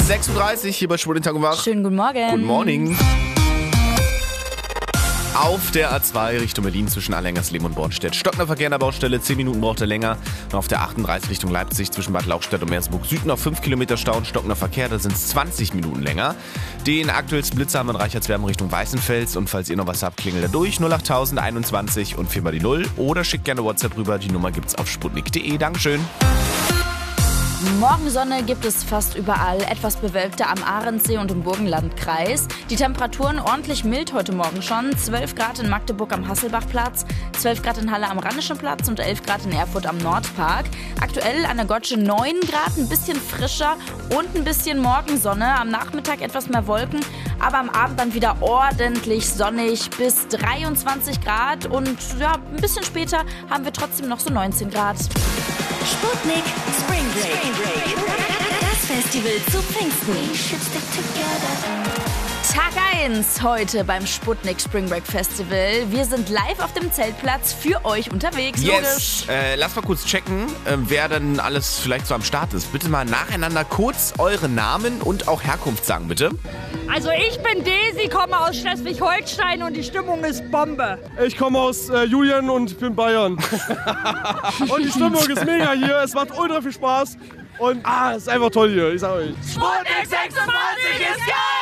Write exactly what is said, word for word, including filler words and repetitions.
sechs Uhr dreißig hier bei Schwulen Tag und Wach. Schönen guten Morgen. Guten Morgen. Auf der A zwei Richtung Berlin zwischen Allengersleben und Bornstedt. Stockender Verkehr an der Baustelle, zehn Minuten braucht er länger. Und auf der achtunddreißig Richtung Leipzig zwischen Bad Lauchstädt und Merseburg Süd noch fünf Kilometer Stau und stockender Verkehr, da sind es zwanzig Minuten länger. Den aktuellsten Blitzer haben wir in Reichertswerden Richtung Weißenfels. Und falls ihr noch was habt, klingelt da durch. null acht null null einundzwanzig und viermal die null. Oder schickt gerne WhatsApp rüber, die Nummer gibt's auf sputnik punkt de. Dankeschön. Morgensonne gibt es fast überall, etwas bewölkter am Ahrensee und im Burgenlandkreis. Die Temperaturen ordentlich mild heute Morgen schon. zwölf Grad in Magdeburg am Hasselbachplatz, zwölf Grad in Halle am Rheinischen Platz und elf Grad in Erfurt am Nordpark. Aktuell an der Gotsche neun Grad, ein bisschen frischer und ein bisschen Morgensonne. Am Nachmittag etwas mehr Wolken, aber am Abend dann wieder ordentlich sonnig bis dreiundzwanzig Grad. Und ja, ein bisschen später haben wir trotzdem noch so neunzehn Grad. Sputnik Spring Break. Das Festival zu Pfingsten. Tag eins heute beim Sputnik Spring Break Festival. Wir sind live auf dem Zeltplatz für euch unterwegs. Yes, äh, lass mal kurz checken, äh, wer denn alles vielleicht so am Start ist. Bitte mal nacheinander kurz eure Namen und auch Herkunft sagen, bitte. Also ich bin Desi, komme aus Schleswig-Holstein und die Stimmung ist Bombe. Ich komme aus äh, Julian und bin Bayern. Und die Stimmung ist mega hier, es macht ultra viel Spaß. Und ah, es ist einfach toll hier, ich sag euch. Sputnik sechsundzwanzig ist geil!